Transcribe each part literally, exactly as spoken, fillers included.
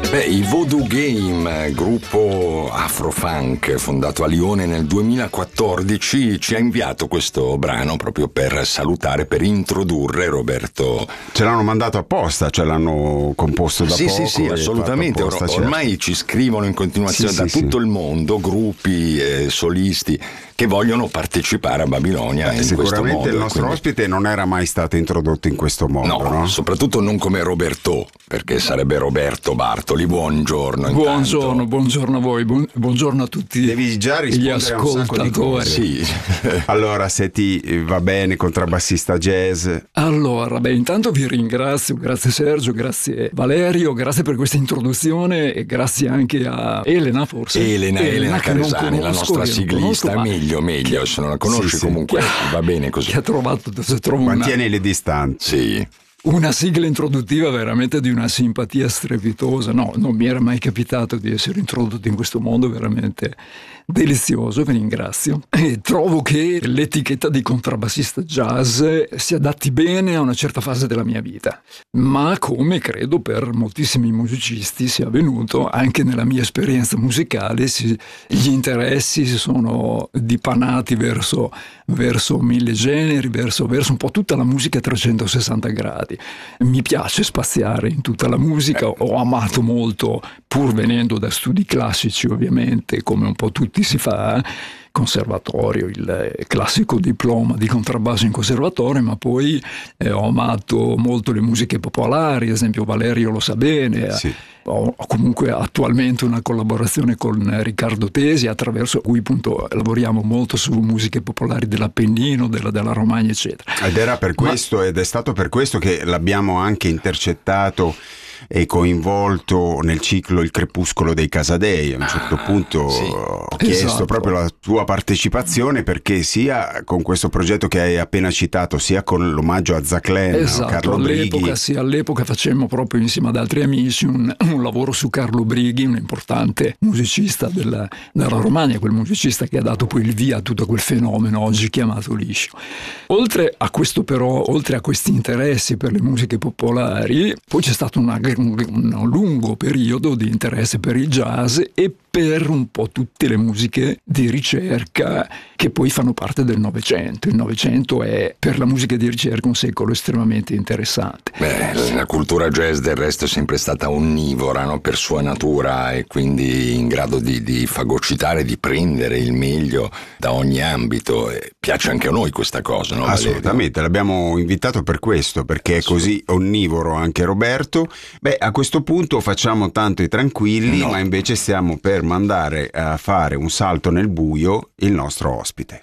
Beh, i Voodoo Game, gruppo afro-funk fondato a Lione nel duemilaquattordici, ci ha inviato questo brano proprio per salutare, per introdurre Roberto. Ce l'hanno mandato apposta, ce l'hanno composto da sì, poco. Sì, sì, assolutamente. Apposta, Or- ormai certo. Ci scrivono in continuazione sì, da sì, tutto sì. il mondo gruppi, eh, solisti che vogliono partecipare a Babilonia. Beh, in sicuramente questo modo, il nostro quindi... ospite non era mai stato introdotto in questo modo, no, no? Soprattutto non come Roberto, perché sarebbe Roberto Bartoli. Buongiorno. Buongiorno, intanto. buongiorno a voi, buongiorno a tutti. Devi già gli ascoltatori. Sì. Allora, se ti va bene, contrabbassista jazz. Allora, beh, intanto vi ringrazio, grazie Sergio, grazie Valerio, grazie per questa introduzione e grazie anche a Elena, forse. Elena, Elena, Elena Caresani, la nostra siglista, conosco, meglio, meglio, che... se non la conosci sì, comunque sì. va bene così. Che ha trovato, se trovo mantieni una... le distanze. Sì. Una sigla introduttiva veramente di una simpatia strepitosa. No, non mi era mai capitato di essere introdotto in questo mondo, veramente delizioso, vi ringrazio. E trovo che l'etichetta di contrabbassista jazz si adatti bene a una certa fase della mia vita, ma come credo per moltissimi musicisti sia avvenuto anche nella mia esperienza musicale, si, gli interessi si sono dipanati verso, verso mille generi, verso, verso un po' tutta la musica a trecentosessanta gradi. Mi piace spaziare in tutta la musica, ho amato molto, pur venendo da studi classici ovviamente, come un po' tutti si fa, conservatorio, il classico diploma di contrabbasso in conservatorio, ma poi eh, ho amato molto le musiche popolari, ad esempio Valerio lo sa bene. Sì. Ho comunque attualmente una collaborazione con Riccardo Tesi, attraverso cui appunto lavoriamo molto su musiche popolari dell'Appennino, della, della Romagna, eccetera. Ed era per questo, Ma... ed è stato per questo che l'abbiamo anche intercettato e coinvolto nel ciclo Il Crepuscolo dei Casadei. A un certo ah, punto sì. ho chiesto esatto. proprio la tua partecipazione, perché sia con questo progetto che hai appena citato, sia con l'omaggio a Zaclen, esatto, Carlo all'epoca, Brighi. Sì, all'epoca facemmo proprio insieme ad altri amici un, un lavoro su Carlo Brighi, un importante musicista della, della Romagna, quel musicista che ha dato poi il via a tutto quel fenomeno oggi chiamato liscio. Oltre a questo però, oltre a questi interessi per le musiche popolari, poi c'è stato una Un, un lungo periodo di interesse per il jazz e per un po' tutte le musiche di ricerca che poi fanno parte del Novecento. Il Novecento è per la musica di ricerca un secolo estremamente interessante. Beh, la cultura jazz del resto è sempre stata onnivora, no? Per sua natura, e quindi in grado di, di fagocitare, di prendere il meglio da ogni ambito. E piace anche a noi questa cosa, no? Assolutamente, l'abbiamo invitato per questo, perché è così onnivoro anche Roberto. Beh, a questo punto facciamo tanto i tranquilli, no. ma invece stiamo per mandare a fare un salto nel buio il nostro ospite.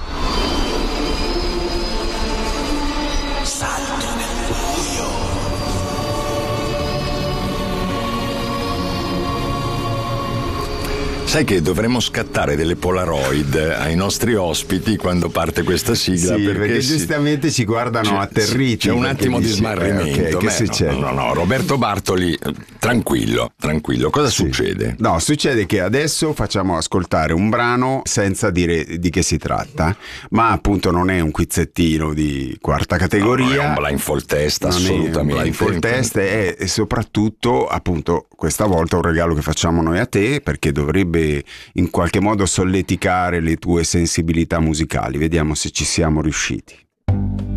Salto nel buio. Sai che dovremmo scattare delle Polaroid ai nostri ospiti quando parte questa sigla, sì, perché, perché si... giustamente ci guardano c'è, atterriti. C'è un attimo di dici, smarrimento. Eh, okay, che Beh, succede? No, no, no, Roberto Bartoli, tranquillo, tranquillo. Cosa sì. succede? No, succede che adesso facciamo ascoltare un brano senza dire di che si tratta, ma appunto non è un quizzettino di quarta categoria. No, non è un blindfold test, non assolutamente. È un blindfold test è, è soprattutto appunto questa volta un regalo che facciamo noi a te, perché dovrebbe in qualche modo solleticare le tue sensibilità musicali. Vediamo se ci siamo riusciti.